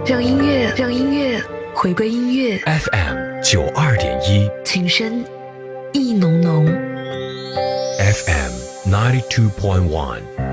让音乐回归音乐。 FM 92.1， 情深意浓浓。 FM 92.1